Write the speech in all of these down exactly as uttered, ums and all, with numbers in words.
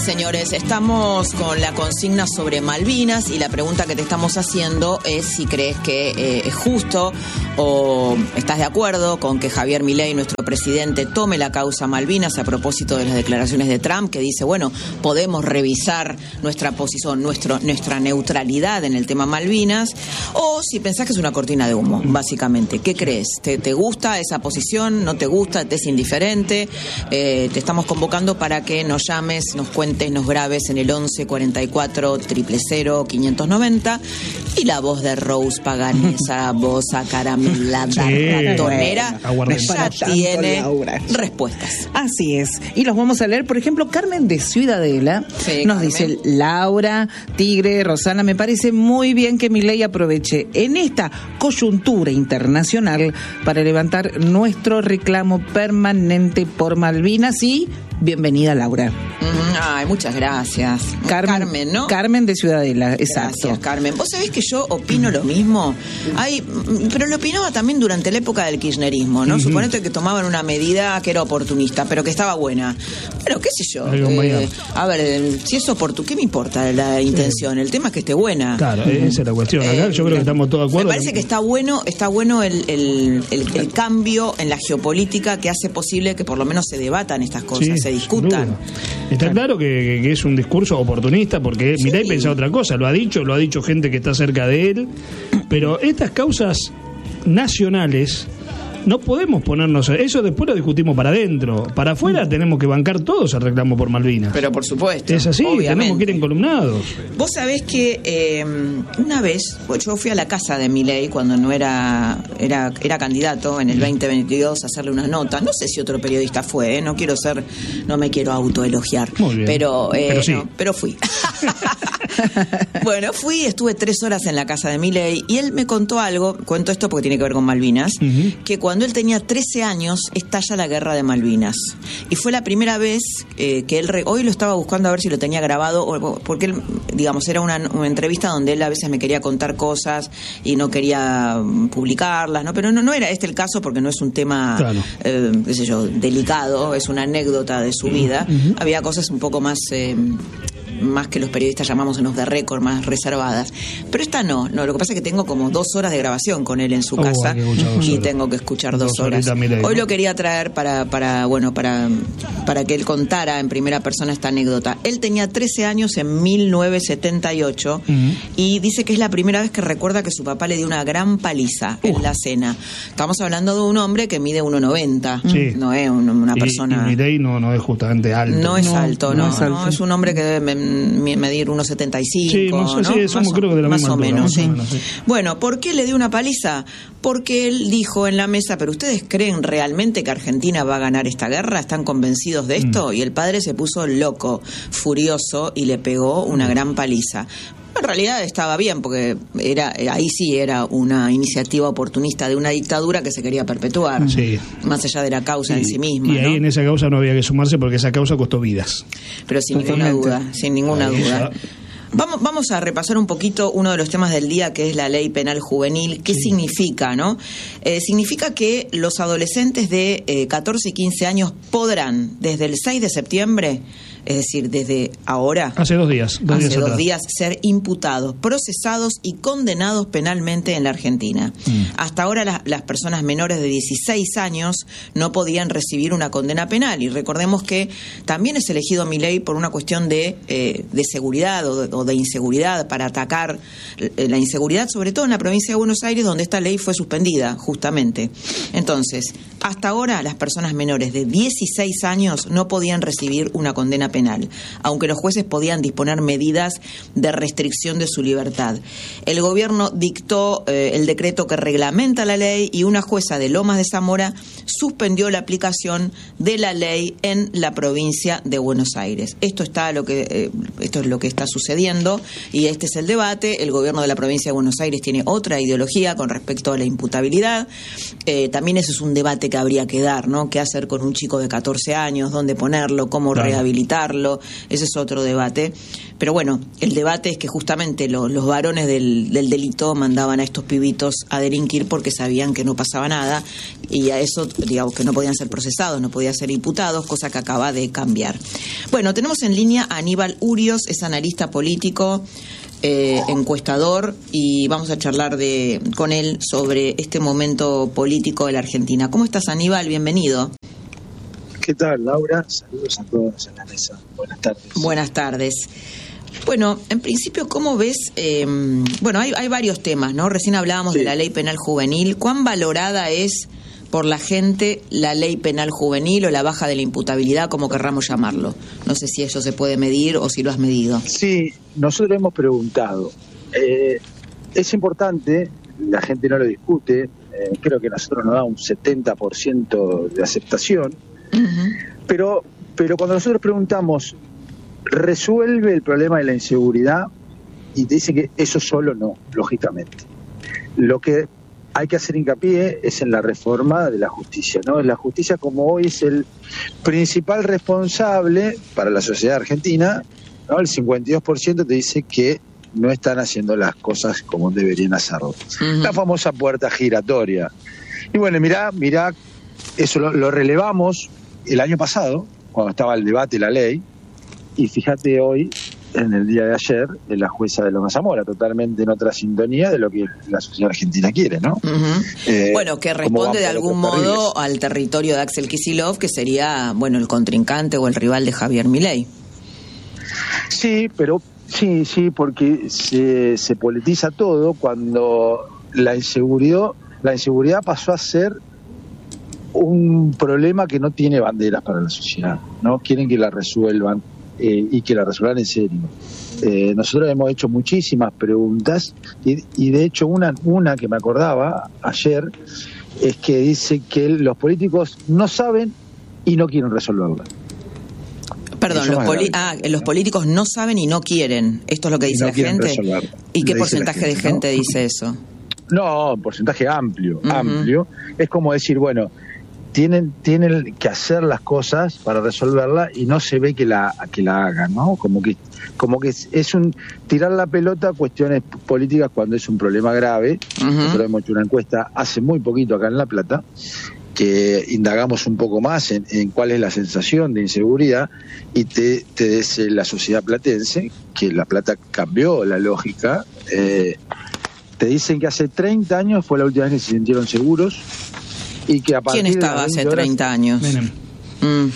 señores, estamos con la consigna sobre Malvinas y la pregunta que te estamos haciendo es si crees que eh, es justo o estás de acuerdo con que Javier Milei, nuestro presidente, tome la causa Malvinas a propósito de las declaraciones de Trump, que dice, bueno, podemos revisar nuestra posición, nuestro, nuestra neutralidad en el tema Malvinas, o si pensás que es una cortina de humo, básicamente. ¿Qué crees? ¿Te, te gusta esa posición? ¿No te gusta? ¿Te es indiferente? Eh, te estamos convocando para que nos llames, nos cuentes, nos grabes en el once cuarenta y cuatro cero cero cero quinientos noventa y la voz de Rose Pagani, esa voz acaramelada, sí, ratonera, ya tiene respuestas. Así es. Y los vamos a leer. Por ejemplo, Carmen de Ciudadela sí, nos Carmen. dice, Laura, Tigre, Rosana, me parece muy bien que Milei aproveche en esta coyuntura internacional para levantar nuestro reclamo permanente por Malvinas y bienvenida, Laura. Ay, muchas gracias. Carmen, Carmen, ¿no? Carmen de Ciudadela, exacto. Gracias, Carmen. Vos sabés que yo opino lo mismo. Hay, pero lo opinaba también durante la época del kirchnerismo, ¿no? Uh-huh. Suponete que tomaban una medida que era oportunista, pero que estaba buena. Pero qué sé yo. Eh, a ver, si es oportuno, ¿qué me importa la intención? Sí. El tema es que esté buena. Claro, uh-huh. esa es la cuestión. Acá eh, yo creo que estamos todos de acuerdo. Me parece que está bueno, está bueno el, el, el, el cambio en la geopolítica que hace posible que por lo menos se debatan estas cosas, sí, se discutan. Está claro que, que es un discurso oportunista porque sí. Milei pensaba otra cosa, lo ha dicho, lo ha dicho gente que está cerca de él, pero estas causas nacionales no podemos ponernos... Eso después lo discutimos para adentro. Para afuera tenemos que bancar todos el reclamo por Malvinas. Pero por supuesto. Es así, obviamente. Tenemos que ir encolumnados. Vos sabés que eh, una vez, pues yo fui a la casa de Milei cuando no era, era era candidato en el veinte veintidós a hacerle unas notas. No sé si otro periodista fue, ¿eh? No quiero ser... No me quiero autoelogiar. Muy bien. Pero, eh, pero sí. No, pero fui. Bueno, fui, estuve tres horas en la casa de Milei y él me contó algo, cuento esto porque tiene que ver con Malvinas, uh-huh. que cuando él tenía trece años estalla la guerra de Malvinas y fue la primera vez eh, que él, re... hoy lo estaba buscando a ver si lo tenía grabado, porque él, digamos, era una, una entrevista donde él a veces me quería contar cosas y no quería publicarlas, ¿no? Pero no, no era este el caso porque no es un tema, claro. eh, qué sé yo, delicado, es una anécdota de su vida, uh-huh. había cosas un poco más... Eh, más que los periodistas llamamos en los de récord, más reservadas. Pero esta no, no, lo que pasa es que tengo como dos horas de grabación con él en su oh, casa y tengo que escuchar dos, dos horas. Mirei, Hoy ¿no? lo quería traer para, para, bueno, para, para que él contara en primera persona esta anécdota. Él tenía trece años en mil novecientos setenta y ocho uh-huh. y dice que es la primera vez que recuerda que su papá le dio una gran paliza uh. en la cena. Estamos hablando de un hombre que mide uno noventa, sí. no es un, una y, persona... Y Milei no, no es justamente alto. No es alto, no, no, no, es, alto. no es un hombre que debe medir uno setenta y cinco, sí, más, ¿no? sí, somos, más, creo que de la más misma o altura, menos, más sí. o menos, sí. Bueno, ¿por qué le dio una paliza? Porque él dijo en la mesa, pero ¿ustedes creen realmente que Argentina va a ganar esta guerra? ¿Están convencidos de esto? Mm. Y el padre se puso loco, furioso, y le pegó una mm. gran paliza. En realidad estaba bien, porque era ahí sí era una iniciativa oportunista de una dictadura que se quería perpetuar, sí. más allá de la causa sí. en sí misma. Y ahí ¿no? en esa causa no había que sumarse porque esa causa costó vidas. Pero sin Totalmente. ninguna duda, sin ninguna ahí duda. Ya. Vamos, vamos a repasar un poquito uno de los temas del día, que es la ley penal juvenil. ¿Qué sí. significa, no? Eh, significa que los adolescentes de eh, catorce y quince años podrán, desde el seis de septiembre, es decir, desde ahora, hace dos días, dos hace días dos días, ser imputados, procesados y condenados penalmente en la Argentina. Mm. Hasta ahora la, las personas menores de dieciséis años no podían recibir una condena penal, y recordemos que también es elegido Milei por una cuestión de, eh, de seguridad o de, o de inseguridad, para atacar la inseguridad, sobre todo en la provincia de Buenos Aires, donde esta ley fue suspendida, justamente. Entonces, hasta ahora las personas menores de dieciséis años no podían recibir una condena penal, aunque los jueces podían disponer medidas de restricción de su libertad. El gobierno dictó eh, el decreto que reglamenta la ley, y una jueza de Lomas de Zamora suspendió la aplicación de la ley en la provincia de Buenos Aires. Esto está lo que eh, esto es lo que está sucediendo, y este es el debate. El gobierno de la provincia de Buenos Aires tiene otra ideología con respecto a la imputabilidad. Eh, también ese es un debate que habría que dar, ¿no? ¿Qué hacer con un chico de catorce años? ¿Dónde ponerlo? ¿Cómo claro. rehabilitarlo? Ese es otro debate. Pero bueno, el debate es que justamente lo, los varones del, del delito mandaban a estos pibitos a delinquir porque sabían que no pasaba nada, y a eso, digamos, que no podían ser procesados, no podían ser imputados, cosa que acaba de cambiar. Bueno, tenemos en línea a Aníbal Urios, es analista político, eh, encuestador, y vamos a charlar de con él sobre este momento político de la Argentina. ¿Cómo estás, Aníbal? Bienvenido. ¿Qué tal, Laura? Saludos a todos en la mesa. Buenas tardes. Buenas tardes. Bueno, en principio, ¿cómo ves? Eh, bueno, hay, hay varios temas, ¿no? Recién hablábamos sí. de la ley penal juvenil. ¿Cuán valorada es por la gente la ley penal juvenil o la baja de la imputabilidad, como querramos llamarlo? No sé si eso se puede medir o si lo has medido. Sí, nosotros hemos preguntado. Eh, es importante, la gente no lo discute, eh, creo que nosotros nos da un setenta por ciento de aceptación, uh-huh. pero, pero cuando nosotros preguntamos, ¿resuelve el problema de la inseguridad? Y te dicen que eso solo no, lógicamente. Lo que hay que hacer hincapié es en la reforma de la justicia, ¿no? La justicia, como hoy es el principal responsable para la sociedad argentina, ¿no? El cincuenta y dos por ciento te dice que no están haciendo las cosas como deberían hacerlo. Uh-huh. La famosa puerta giratoria. Y bueno, mirá, mirá, eso lo, lo relevamos el año pasado, cuando estaba el debate de la ley, y fíjate hoy, en el día de ayer, de la jueza de Lomas Zamora, totalmente en otra sintonía de lo que la sociedad argentina quiere, ¿no? Uh-huh. Eh, bueno, que responde de algún modo terribles. al territorio de Axel Kicillof, que sería, bueno, el contrincante o el rival de Javier Milei. Sí, pero sí, sí, porque se, se politiza todo cuando la inseguridad, la inseguridad pasó a ser un problema que no tiene banderas para la sociedad, ¿no? Quieren que la resuelvan. Eh, y que la resuelvan en serio. Eh, nosotros hemos hecho muchísimas preguntas y, y de hecho una, una que me acordaba ayer es que dice que los políticos no saben y no quieren resolverla. Perdón, los, poli- ah, los políticos no saben y no quieren. Esto es lo que dice no la gente. Resolverla. ¿Y qué porcentaje gente, de gente ¿no? dice eso? No, un porcentaje amplio, uh-huh. amplio. Es como decir, bueno, Tienen, tienen que hacer las cosas para resolverla y no se ve que la que la hagan, ¿no? Como que como que es, es un tirar la pelota a cuestiones políticas cuando es un problema grave. Uh-huh. Nosotros hemos hecho una encuesta hace muy poquito acá en La Plata que indagamos un poco más en, en cuál es la sensación de inseguridad y te, te dice la sociedad platense que La Plata cambió la lógica. Eh, te dicen que hace treinta años fue la última vez que se sintieron seguros. Y que a partir ¿Quién estaba hace treinta años? Menem. Mm.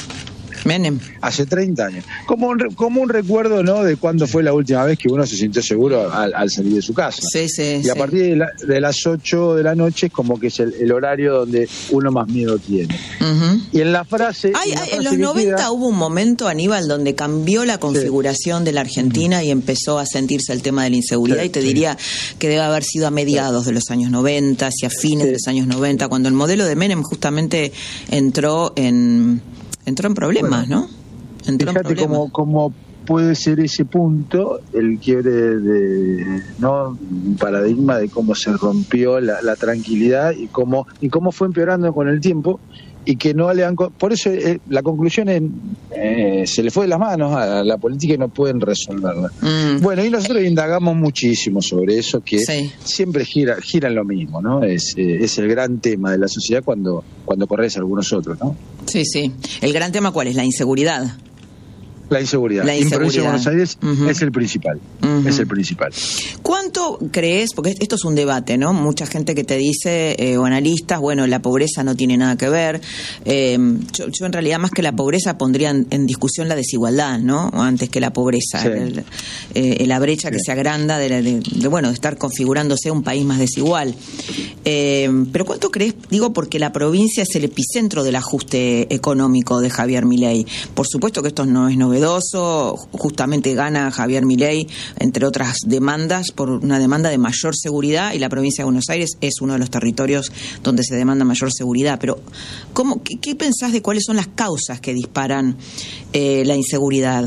Menem. Hace treinta años. Como un, como un recuerdo, ¿no?, de cuándo fue la última vez que uno se sintió seguro al, al salir de su casa. Sí, sí. Y a sí. partir de, la, de las ocho de la noche es como que es el, el horario donde uno más miedo tiene. Uh-huh. Y en la frase... Ay, en, la ay, frase en los noventa queda, hubo un momento, Aníbal, donde cambió la configuración sí. de la Argentina uh-huh. y empezó a sentirse el tema de la inseguridad. Sí, y te sí. diría que debe haber sido a mediados sí. de los años noventa, hacia fines sí. de los años noventa, cuando el modelo de Menem justamente entró en, entró en problemas, bueno. ¿no? Entró Fíjate cómo, cómo puede ser ese punto el quiebre de, no, un paradigma de cómo se rompió la, la tranquilidad y cómo y cómo fue empeorando con el tiempo y que no le han... Por eso eh, la conclusión es, eh, se le fue de las manos a la política y no pueden resolverla. Mm. Bueno, y nosotros indagamos muchísimo sobre eso, que sí. siempre gira gira en lo mismo, ¿no? Es, eh, es el gran tema de la sociedad cuando, cuando corres algunos otros, ¿no? Sí, sí. ¿El gran tema cuál es? La inseguridad. La inseguridad. La inseguridad. En provincia de Buenos Aires uh-huh. es el principal. Uh-huh. Es el principal. ¿Cuánto crees? Porque esto es un debate, ¿no? Mucha gente que te dice, eh, o analistas, bueno, la pobreza no tiene nada que ver. Eh, yo, yo en realidad más que la pobreza pondría en, en discusión la desigualdad, ¿no? Antes que la pobreza. Sí. El, eh, la brecha sí. que se agranda de, de, de, bueno, de estar configurándose un país más desigual. Eh, pero ¿cuánto crees? Digo, porque la provincia es el epicentro del ajuste económico de Javier Milei. Por supuesto que esto no es novedoso. Justamente gana Javier Milei, entre otras demandas, por una demanda de mayor seguridad, y la provincia de Buenos Aires es uno de los territorios donde se demanda mayor seguridad. Pero ¿cómo, qué, qué pensás de cuáles son las causas que disparan eh, la inseguridad?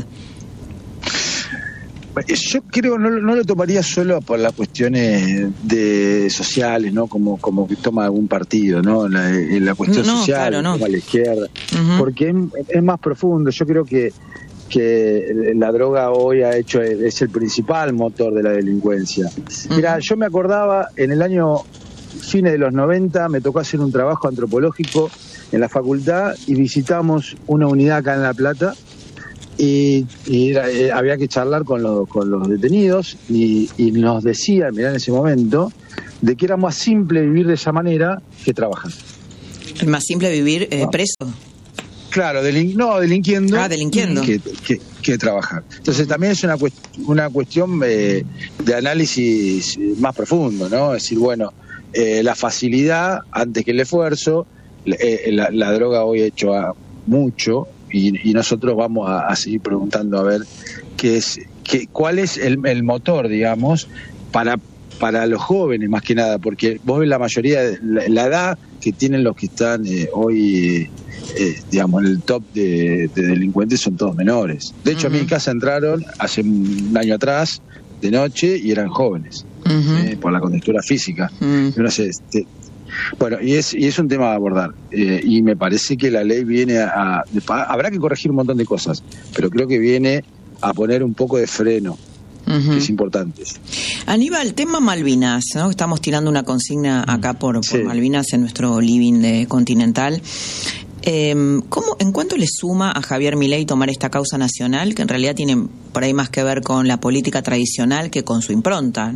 Yo creo no, no lo tomaría solo por las cuestiones de sociales, ¿no? Como como que toma algún partido, ¿no? La, la cuestión no, social, claro, no. como a la izquierda, uh-huh. porque es, es más profundo. Yo creo que que la droga hoy ha hecho es el principal motor de la delincuencia. Uh-huh. Mira, yo me acordaba en el año fines de los noventa, me tocó hacer un trabajo antropológico en la facultad y visitamos una unidad acá en La Plata y, y era, eh, había que charlar con, lo, con los detenidos y, y nos decían, mirá, en ese momento, de que era más simple vivir de esa manera que trabajar. ¿Es más simple vivir eh, no. preso? Claro, delin no, delinquiendo, ah, delinquiendo. Que, que, que trabajar. Entonces también es una, cuest una cuestión eh, de análisis más profundo, ¿no? Es decir, bueno, eh, la facilidad antes que el esfuerzo, eh, la, la droga hoy ha hecho a mucho y, y nosotros vamos a, a seguir preguntando a ver qué es, qué, cuál es el, el motor, digamos, para para los jóvenes más que nada, porque vos ves la mayoría de la, la edad que tienen los que están eh, hoy, eh, digamos, en el top de, de delincuentes son todos menores. De hecho, uh-huh. a mi casa entraron hace un año atrás, de noche, y eran jóvenes, uh-huh. eh, por la contextura física. Uh-huh. No sé, este, bueno, y es, y es un tema a abordar, eh, y me parece que la ley viene a, a... Habrá que corregir un montón de cosas, pero creo que viene a poner un poco de freno. Uh-huh. Que es importante. Aníbal, tema Malvinas, ¿no? Estamos tirando una consigna acá por, sí. por Malvinas en nuestro living de Continental. Eh, ¿cómo, ¿En cuánto le suma a Javier Milei tomar esta causa nacional, que en realidad tiene por ahí más que ver con la política tradicional que con su impronta?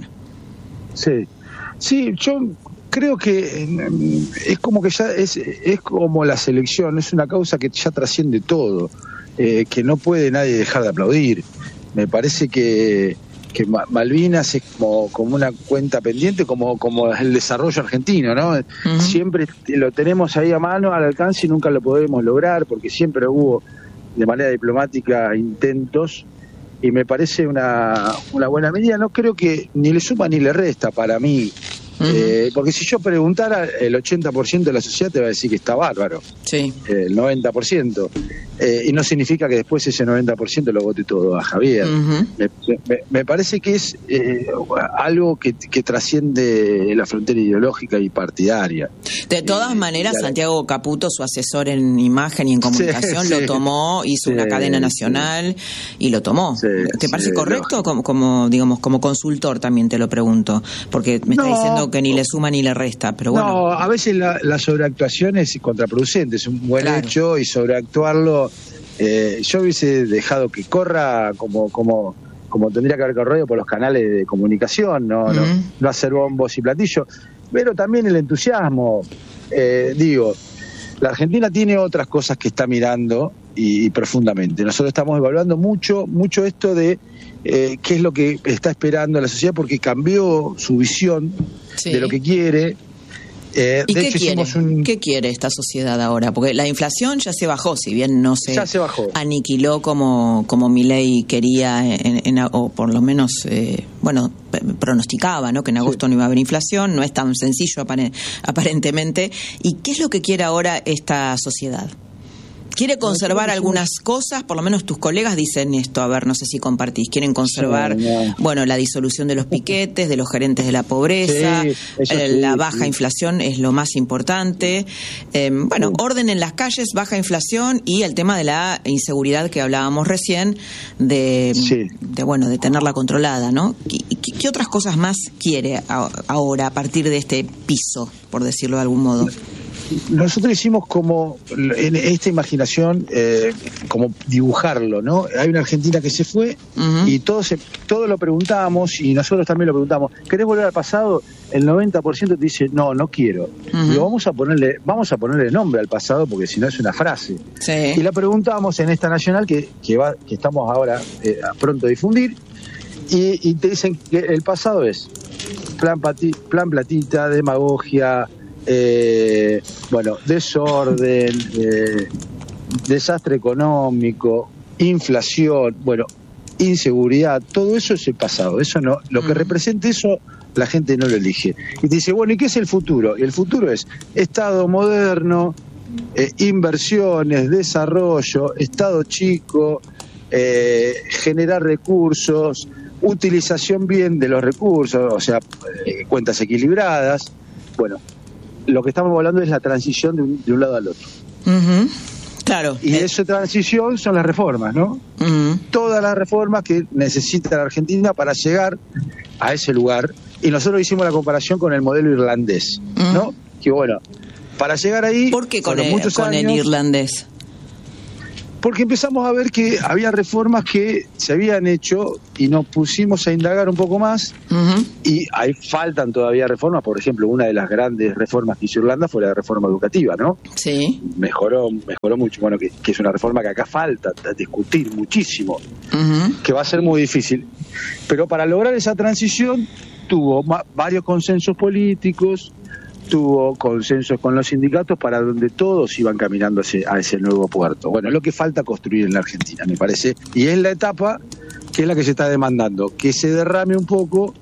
Sí, sí, yo creo que es como que ya es, es como la selección, es una causa que ya trasciende todo, eh, que no puede nadie dejar de aplaudir. Me parece que, que Malvinas es como, como una cuenta pendiente, como, como el desarrollo argentino, ¿no? Uh-huh. Siempre lo tenemos ahí a mano, al alcance, y nunca lo podemos lograr, porque siempre hubo, de manera diplomática, intentos, y me parece una, una buena medida. No creo que ni le suma ni le resta para mí. Uh-huh. Eh, porque si yo preguntara, el ochenta por ciento de la sociedad te va a decir que está bárbaro. Sí. Eh, el noventa por ciento. Eh, y no significa que después ese noventa por ciento lo vote todo a Javier. Uh-huh. me, me, me parece que es eh, algo que, que trasciende la frontera ideológica y partidaria. De todas eh, maneras, claro. Santiago Caputo, su asesor en imagen y en comunicación, sí, lo sí. tomó, hizo sí, una cadena nacional sí. y lo tomó. Sí, ¿Te parece sí, correcto? Como, como, digamos, como consultor también te lo pregunto, porque me no. está diciendo que ni le suma ni le resta, pero bueno. No, a veces la, la sobreactuación es contraproducente, es un buen claro. hecho, y sobreactuarlo, eh, yo hubiese dejado que corra como como como tendría que haber corrido por los canales de comunicación, no, uh-huh. no, no hacer bombos y platillos, pero también el entusiasmo, eh, digo, la Argentina tiene otras cosas que está mirando y, y profundamente. Nosotros estamos evaluando mucho, mucho esto de eh, qué es lo que está esperando la sociedad, porque cambió su visión sí. de lo que quiere. Eh, ¿Y de qué hecho, quiere? Un... ¿Qué quiere esta sociedad ahora? Porque la inflación ya se bajó, si bien no se, se aniquiló como, como Milei quería, en, en, o por lo menos, eh, bueno, pronosticaba, ¿no? Que en agosto sí. no iba a haber inflación, no es tan sencillo aparentemente. ¿Y qué es lo que quiere ahora esta sociedad? ¿Quiere conservar no, algunas cosas? Por lo menos tus colegas dicen esto, a ver, no sé si compartís. Quieren conservar, sí, no. bueno, la disolución de los piquetes, de los gerentes de la pobreza, sí, eh, sí, la baja sí. inflación es lo más importante. Eh, bueno, sí. orden en las calles, baja inflación y el tema de la inseguridad que hablábamos recién, de, sí. de bueno, de tenerla controlada, ¿no? ¿Qué, qué, qué otras cosas más quiere a, ahora a partir de este piso, por decirlo de algún modo? Nosotros hicimos como en esta imaginación, eh, como dibujarlo, ¿no? Hay una Argentina que se fue uh-huh. y todos se, todos lo preguntamos, y nosotros también lo preguntamos. ¿Querés volver al pasado? El noventa por ciento te dice, no, no quiero. Uh-huh. Lo vamos a ponerle, vamos a ponerle nombre al pasado, porque si no es una frase. Sí. Y la preguntamos en esta nacional que, que, va, que estamos ahora eh, a pronto a difundir, y, y te dicen que el pasado es plan, pati, plan platita, demagogia, Eh, bueno, desorden, eh, desastre económico, inflación, bueno, inseguridad, todo eso es el pasado. Eso no, lo que represente eso, la gente no lo elige. Y te dice, bueno, ¿y qué es el futuro? Y el futuro es Estado moderno, eh, inversiones, desarrollo, Estado chico, eh, generar recursos, utilización bien de los recursos, o sea, eh, cuentas equilibradas. Bueno, lo que estamos hablando es la transición de un, de un lado al otro. Uh-huh. Claro. Y eh. esa transición son las reformas, ¿no? Uh-huh. Todas las reformas que necesita la Argentina para llegar a ese lugar. Y nosotros hicimos la comparación con el modelo irlandés, uh-huh. ¿no? Que bueno, para llegar ahí... ¿Por qué con, el, con años, el irlandés? Porque empezamos a ver que había reformas que se habían hecho y nos pusimos a indagar un poco más, uh-huh. y ahí faltan todavía reformas. Por ejemplo, una de las grandes reformas que hizo Irlanda fue la reforma educativa, ¿no? Sí. Mejoró, mejoró mucho. Bueno, que, que es una reforma que acá falta discutir muchísimo, uh-huh. que va a ser muy difícil. Pero para lograr esa transición tuvo ma- varios consensos políticos, tuvo consensos con los sindicatos para donde todos iban caminando hacia, a ese nuevo puerto. Bueno, es lo que falta construir en la Argentina, me parece, y es la etapa que es la que se está demandando, que se derrame un poco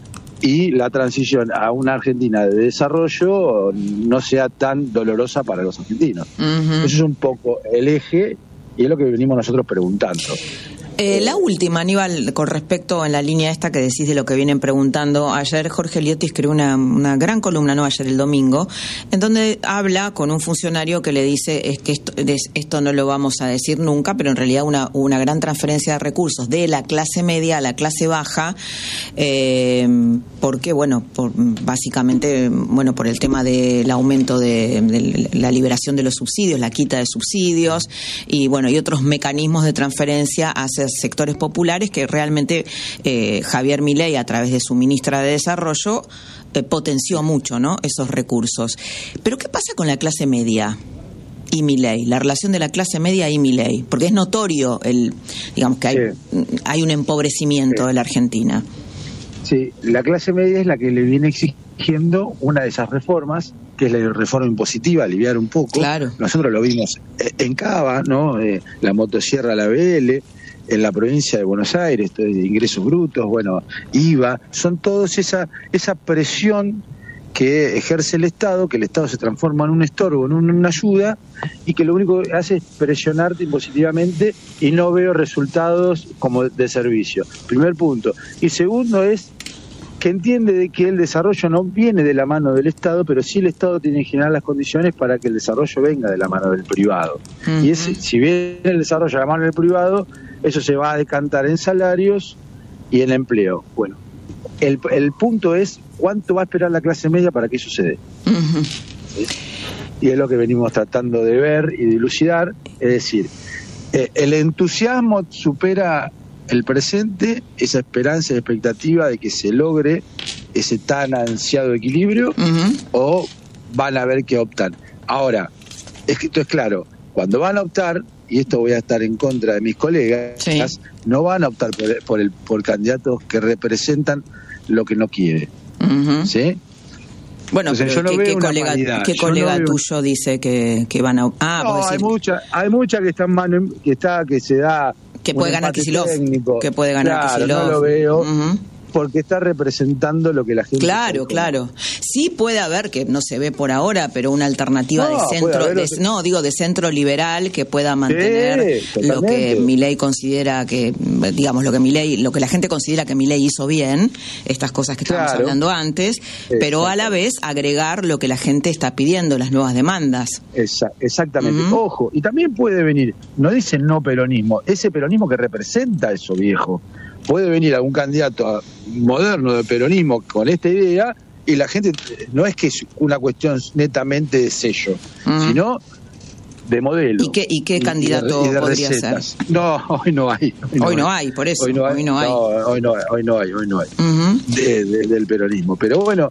y la transición a una Argentina de desarrollo no sea tan dolorosa para los argentinos. Uh-huh. Eso es un poco el eje y es lo que venimos nosotros preguntando. Eh, la última, Aníbal, con respecto en la línea esta que decís de lo que vienen preguntando. Ayer Jorge Liotti escribió una, una gran columna, no ayer, el domingo, en donde habla con un funcionario que le dice es que esto, esto no lo vamos a decir nunca, pero en realidad una, una gran transferencia de recursos de la clase media a la clase baja, eh, porque, bueno, por, básicamente, bueno, por el tema del aumento de, de la liberación de los subsidios, la quita de subsidios y, bueno, y otros mecanismos de transferencia hacia sectores populares que realmente eh, Javier Milei, a través de su ministra de Desarrollo, eh, potenció mucho, ¿no?, esos recursos. Pero ¿qué pasa con la clase media y Milei, la relación de la clase media y Milei? Porque es notorio, el, digamos que hay, sí. hay un empobrecimiento sí. de la Argentina. Sí, la clase media es la que le viene exigiendo una de esas reformas, que es la reforma impositiva, aliviar un poco. Claro. Nosotros lo vimos en Cava, ¿no? Eh, la motosierra a la B L, en la provincia de Buenos Aires, de ingresos brutos, bueno, I V A, son todos esa esa presión que ejerce el Estado, que el Estado se transforma en un estorbo, en una ayuda, y que lo único que hace es presionarte impositivamente y no veo resultados como de servicio. Primer punto. Y segundo es que entiende de que el desarrollo no viene de la mano del Estado, pero sí el Estado tiene que generar las condiciones para que el desarrollo venga de la mano del privado. Uh-huh. Y ese, si viene el desarrollo de la mano del privado, eso se va a decantar en salarios y en empleo. Bueno, el, el punto es cuánto va a esperar la clase media para que eso se dé. Uh-huh. ¿Sí? Y es lo que venimos tratando de ver y dilucidar, es decir, eh, el entusiasmo supera el presente, esa esperanza y expectativa de que se logre ese tan ansiado equilibrio, uh-huh. o van a ver que optan. Ahora, es que esto es claro, cuando van a optar, y esto voy a estar en contra de mis colegas, sí. no van a optar por, por, el, por candidatos que representan lo que no quiere. Uh-huh. ¿Sí? Bueno, Entonces, pero yo no ¿qué, ¿qué colega, ¿qué colega no tuyo dice que, que van a...? Ah, no, hay mucha, hay mucha que está, mano, que está, que se da... Que puede ganar Kicillof. Que puede ganar Kicillof. Claro, no lo veo. Uh-huh. Porque está representando lo que la gente... Claro, claro. Sí puede haber, que no se ve por ahora, pero una alternativa no, de centro... De, no, digo, de centro liberal que pueda mantener sí, lo que Milei considera que... Digamos, lo que Milei, lo que la gente considera que Milei hizo bien, estas cosas que estábamos claro. hablando antes, pero a la vez agregar lo que la gente está pidiendo, las nuevas demandas. Esa, exactamente. Uh-huh. Ojo, y también puede venir, no dicen no peronismo, ese peronismo que representa eso, viejo. Puede venir algún candidato moderno de peronismo con esta idea y la gente, no es que es una cuestión netamente de sello, uh-huh. sino de modelo. ¿Y qué, y qué candidato y de, y de podría recetas. ser? No, hoy no hay. Hoy no, hoy no hay. hay, por eso. Hoy no hay. Hoy no hay, no, hoy no, hoy no hay, hoy no hay. Uh-huh. de, de, del peronismo. Pero bueno...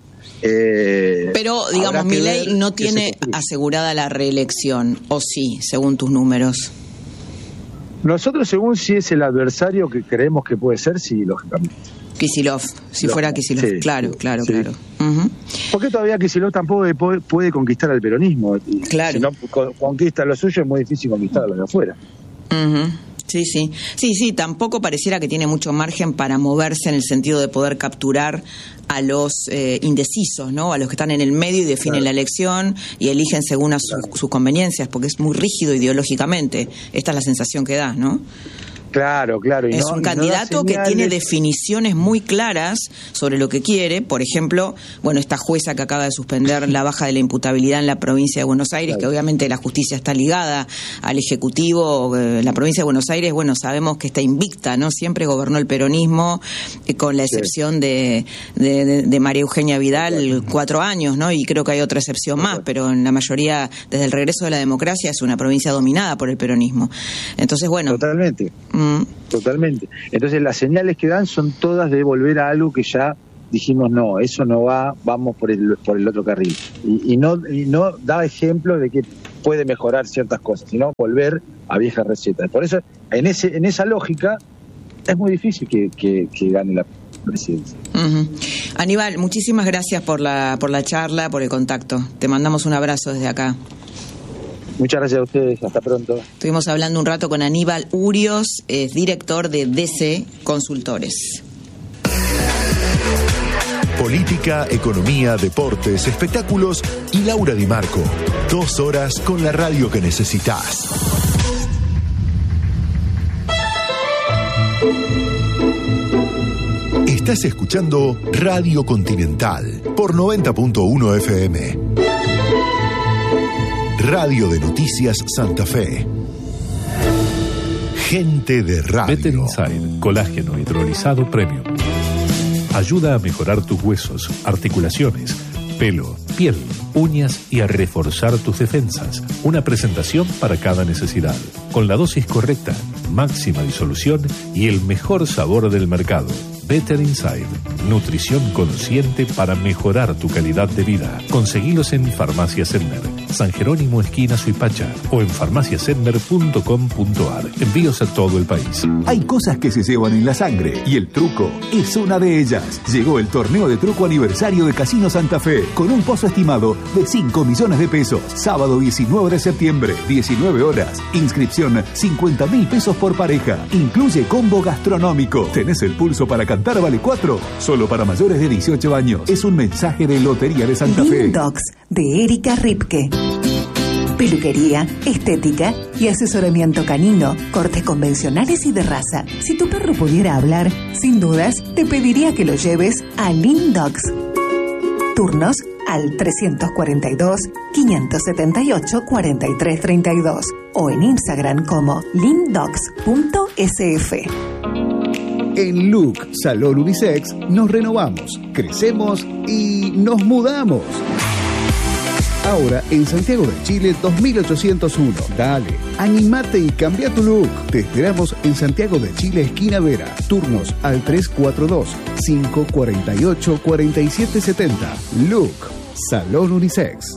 Eh, Pero, digamos, Milei no tiene asegurada la reelección, ¿o sí, según tus números? Nosotros, según si es el adversario que creemos que puede ser, sí, lógicamente. Kicillof, si fuera Kicillof, sí, claro, claro, sí. claro. Uh-huh. Porque todavía Kicillof tampoco puede, puede conquistar al peronismo. Claro. Si no conquista lo suyo, es muy difícil conquistar a los de afuera. Uh-huh. Sí, sí. Sí, sí, tampoco pareciera que tiene mucho margen para moverse en el sentido de poder capturar a los eh, indecisos, ¿no? A los que están en el medio y definen claro. la elección y eligen según a su, claro. sus conveniencias, porque es muy rígido ideológicamente. Esta es la sensación que da, ¿no? Claro, claro. Y es no, un y candidato no que señales... tiene definiciones muy claras sobre lo que quiere. Por ejemplo, bueno, esta jueza que acaba de suspender la baja de la imputabilidad en la provincia de Buenos Aires, claro. que obviamente la justicia está ligada al Ejecutivo. La provincia de Buenos Aires, bueno, sabemos que está invicta, ¿no? Siempre gobernó el peronismo, eh, con la excepción sí. de, de, de, de María Eugenia Vidal, sí. cuatro años, ¿no? Y creo que hay otra excepción más, pero en la mayoría, desde el regreso de la democracia, es una provincia dominada por el peronismo. Entonces, bueno... Totalmente. Mm. Totalmente. Entonces las señales que dan son todas de volver a algo que ya dijimos, no, eso no va, vamos por el por el otro carril. Y, y no y no da ejemplo de que puede mejorar ciertas cosas, sino volver a viejas recetas. Por eso, en ese en esa lógica, es muy difícil que, que, que gane la presidencia. Uh-huh. Aníbal, muchísimas gracias por la por la charla, por el contacto. Te mandamos un abrazo desde acá. Muchas gracias a ustedes, hasta pronto. Estuvimos hablando un rato con Aníbal Urios, es director de D C Consultores. Política, economía, deportes, espectáculos y Laura Di Marco. Dos horas con la radio que necesitas. Estás escuchando Radio Continental por noventa punto uno F M. Radio de Noticias Santa Fe. Gente de radio. Better Inside, colágeno hidrolizado premium. Ayuda a mejorar tus huesos, articulaciones, pelo, piel, uñas y a reforzar tus defensas. Una presentación para cada necesidad. Con la dosis correcta, máxima disolución y el mejor sabor del mercado. Better Inside, nutrición consciente para mejorar tu calidad de vida. Conseguilos en Farmacia Sedmer, San Jerónimo esquina Suipacha o en farmacia sedmer punto com punto a r. Envíos a todo el país. Hay cosas que se llevan en la sangre y el truco es una de ellas. Llegó el torneo de truco aniversario de Casino Santa Fe con un pozo estimado de cinco millones de pesos. Sábado diecinueve de septiembre, diecinueve horas. Inscripción cincuenta mil pesos por pareja. Incluye combo gastronómico. ¿Tenés el pulso para cantar? Vale cuatro. Solo para mayores de dieciocho años. Es un mensaje de Lotería de Santa Fe. Dogs de Erika Ripke. Peluquería, estética y asesoramiento canino, cortes convencionales y de raza. Si tu perro pudiera hablar, sin dudas, te pediría que lo lleves a Lean Dogs. Turnos al trescientos cuarenta y dos, quinientos setenta y ocho, cuarenta y tres treinta y dos o en Instagram como lean dogs punto s f. En Look Salón Unisex nos renovamos, crecemos y nos mudamos. Ahora en Santiago de Chile dos mil ochocientos uno. Dale, animate y cambia tu look. Te esperamos en Santiago de Chile, esquina Vera. Turnos al tres cuatro dos, cinco cuatro ocho, cuatro siete siete cero. Look Salón Unisex.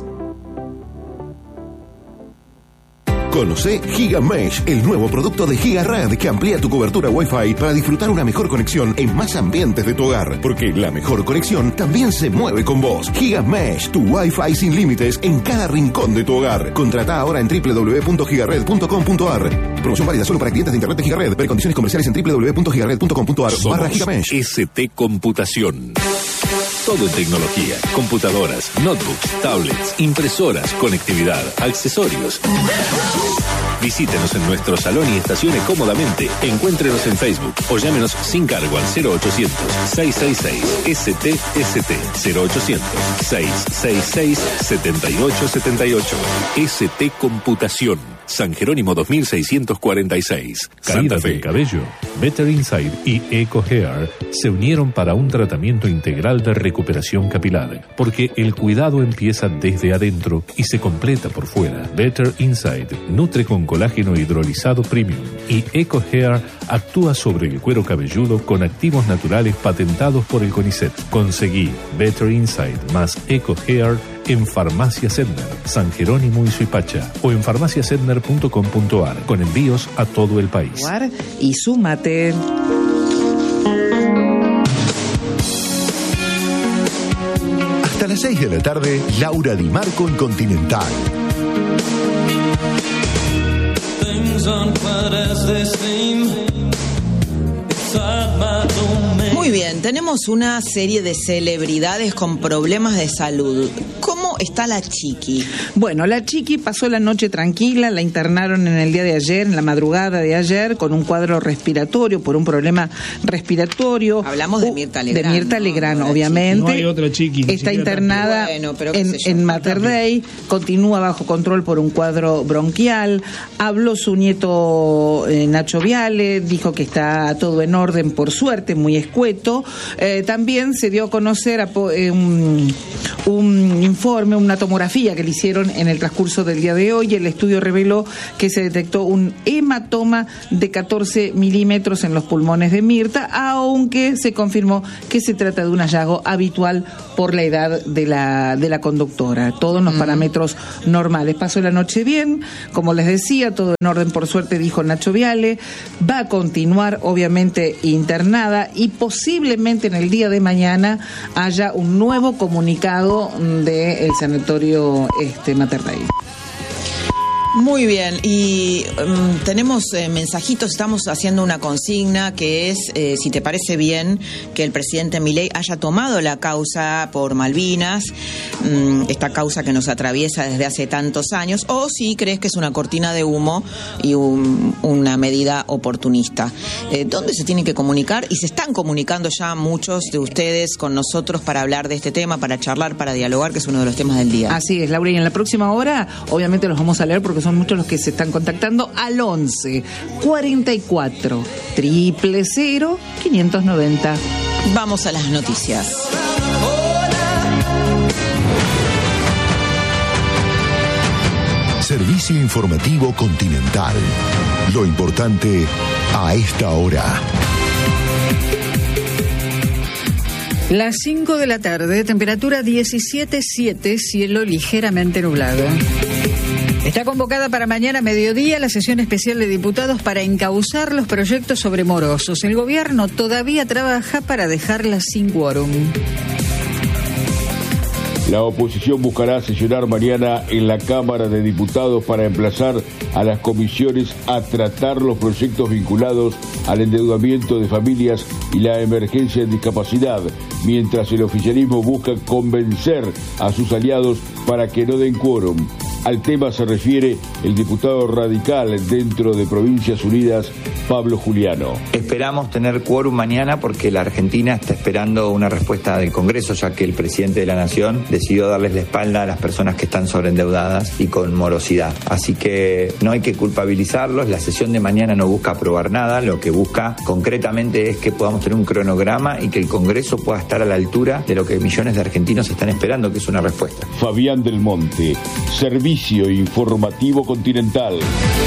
Conoce GigaMesh, el nuevo producto de GigaRed que amplía tu cobertura Wi-Fi para disfrutar una mejor conexión en más ambientes de tu hogar. Porque la mejor conexión también se mueve con vos. GigaMesh, tu Wi-Fi sin límites en cada rincón de tu hogar. Contrata ahora en doble u doble u doble u punto gigared punto com punto a r. Promoción válida solo para clientes de internet de GigaRed. Ver condiciones comerciales en doble u doble u doble u punto gigared punto com punto a r barra GigaMesh. S T Computación. Todo en tecnología, computadoras, notebooks, tablets, impresoras, conectividad, accesorios. Visítenos en nuestro salón y estacione cómodamente. Encuéntrenos en Facebook o llámenos sin cargo al cero ochocientos, seiscientos sesenta y seis, S T S T, cero ochocientos, seiscientos sesenta y seis, setenta y ocho setenta y ocho. S T Computación. San Jerónimo dos mil seiscientos cuarenta y seis. Caída del cabello. Better Inside y Eco Hair se unieron para un tratamiento integral de recuperación capilar, porque el cuidado empieza desde adentro y se completa por fuera. Better Inside nutre con colágeno hidrolizado premium y Eco Hair actúa sobre el cuero cabelludo con activos naturales patentados por el CONICET. Conseguí Better Inside más Eco Hair en Farmacia Sedmer, San Jerónimo y Suipacha o en farmacia sedmer punto com punto a r con envíos a todo el país. Y súmate. Hasta las seis de la tarde, Laura Di Marco en Continental. Muy bien, tenemos una serie de celebridades con problemas de salud. ¿Cómo está la Chiqui? Bueno, la Chiqui pasó la noche tranquila, la internaron en el día de ayer, en la madrugada de ayer, con un cuadro respiratorio, por un problema respiratorio. Hablamos de Mirta Legrand. De Mirta Legrand, ¿no? Obviamente. No hay otra Chiqui. Está internada bueno, pero en, en Mater Dei, continúa bajo control por un cuadro bronquial. Habló su nieto eh, Nacho Viale, dijo que está todo en orden, por suerte, muy escueto. Eh, también se dio a conocer a, eh, un, un informe, una tomografía que le hicieron en el transcurso del día de hoy. El estudio reveló que se detectó un hematoma de catorce milímetros en los pulmones de Mirta, aunque se confirmó que se trata de un hallazgo habitual por la edad de la, de la conductora. Todos los mm. parámetros normales. Pasó la noche bien, como les decía, todo en orden, por suerte, dijo Nacho Viale. Va a continuar, obviamente, internada y posiblemente en el día de mañana haya un nuevo comunicado del sanatorio este, Mater Dei. Muy bien, y um, tenemos eh, mensajitos, estamos haciendo una consigna que es, eh, si te parece bien, que el presidente Milei haya tomado la causa por Malvinas, um, esta causa que nos atraviesa desde hace tantos años, o si crees que es una cortina de humo y un, una medida oportunista. Eh, ¿Dónde se tienen que comunicar? Y se están comunicando ya muchos de ustedes con nosotros para hablar de este tema, para charlar, para dialogar, que es uno de los temas del día. Así es, Laura, y en la próxima hora, obviamente los vamos a leer porque son muchos los que se están contactando al once cuarenta y cuatro triple cero quinientos noventa. Vamos a las noticias. Servicio informativo Continental. Lo importante a esta hora. Las cinco de la tarde, temperatura diecisiete punto siete, cielo ligeramente nublado. Está convocada para mañana mediodía la sesión especial de diputados para encauzar los proyectos sobre morosos. El gobierno todavía trabaja para dejarla sin quórum. La oposición buscará sesionar mañana en la Cámara de Diputados para emplazar a las comisiones a tratar los proyectos vinculados al endeudamiento de familias y la emergencia en discapacidad, mientras el oficialismo busca convencer a sus aliados para que no den quórum. Al tema se refiere el diputado radical dentro de Provincias Unidas, Pablo Juliano. Esperamos tener quórum mañana porque la Argentina está esperando una respuesta del Congreso, ya que el presidente de la Nación decidió darles la espalda a las personas que están sobreendeudadas y con morosidad. Así que no hay que culpabilizarlos, la sesión de mañana no busca aprobar nada, lo que busca concretamente es que podamos tener un cronograma y que el Congreso pueda estar a la altura de lo que millones de argentinos están esperando, que es una respuesta. Fabián del Monte, Servicio Informativo Continental.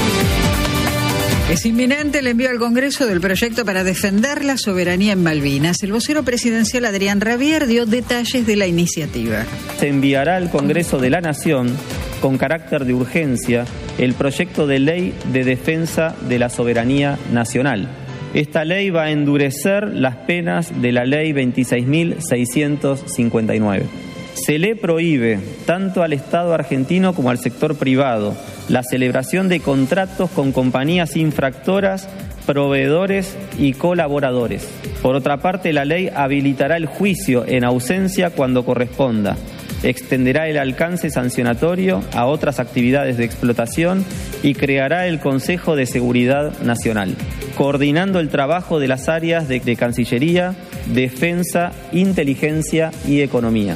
Es inminente el envío al Congreso del proyecto para defender la soberanía en Malvinas. El vocero presidencial Adrián Rabier dio detalles de la iniciativa. Se enviará al Congreso de la Nación, con carácter de urgencia, el proyecto de ley de defensa de la soberanía nacional. Esta ley va a endurecer las penas de la ley veintiséis mil seiscientos cincuenta y nueve. Se le prohíbe, tanto al Estado argentino como al sector privado, la celebración de contratos con compañías infractoras, proveedores y colaboradores. Por otra parte, la ley habilitará el juicio en ausencia cuando corresponda. Extenderá el alcance sancionatorio a otras actividades de explotación y creará el Consejo de Seguridad Nacional, coordinando el trabajo de las áreas de, de Cancillería, Defensa, Inteligencia y Economía.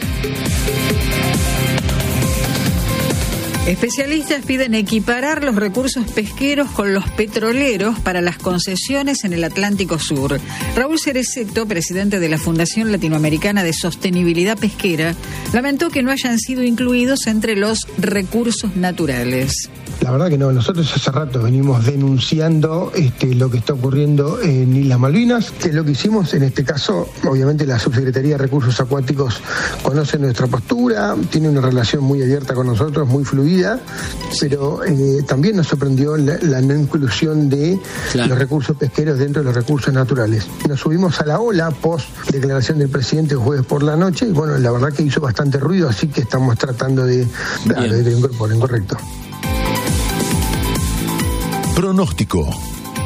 Especialistas piden equiparar los recursos pesqueros con los petroleros para las concesiones en el Atlántico Sur. Raúl Cerezeto, presidente de la Fundación Latinoamericana de Sostenibilidad Pesquera, lamentó que no hayan sido incluidos entre los recursos naturales. La verdad que no, nosotros hace rato venimos denunciando este, lo que está ocurriendo en Islas Malvinas, que es lo que hicimos en este caso. Obviamente la Subsecretaría de Recursos Acuáticos conoce nuestra postura, tiene una relación muy abierta con nosotros, muy fluida, pero eh, también nos sorprendió la, la no inclusión de claro. los recursos pesqueros dentro de los recursos naturales. Nos subimos a la ola post declaración del presidente el jueves por la noche y bueno, la verdad que hizo bastante ruido, así que estamos tratando de, claro, de que lo incorporen, correcto. Pronóstico.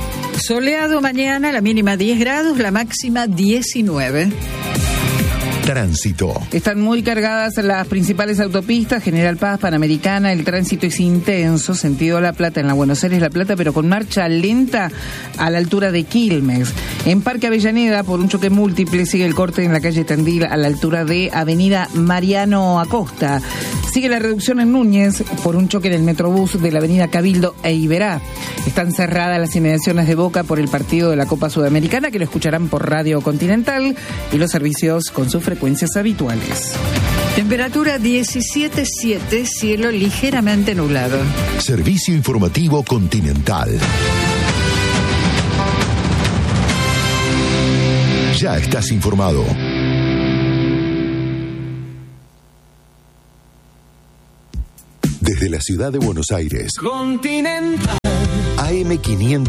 Soleado mañana, la mínima diez grados, la máxima diecinueve. Tránsito. Están muy cargadas las principales autopistas, General Paz, Panamericana. El tránsito es intenso, sentido La Plata, en la Buenos Aires La Plata, pero con marcha lenta a la altura de Quilmes. En Parque Avellaneda, por un choque múltiple, sigue el corte en la calle Tandil a la altura de Avenida Mariano Acosta. Sigue la reducción en Núñez por un choque en el Metrobús de la Avenida Cabildo e Iberá. Están cerradas las inmediaciones de Boca por el partido de la Copa Sudamericana, que lo escucharán por Radio Continental, y los servicios con sus frecuencias habituales. Temperatura diecisiete punto siete, cielo ligeramente nublado. Servicio informativo Continental. Ya estás informado. Desde la ciudad de Buenos Aires, Continental. A M quinientos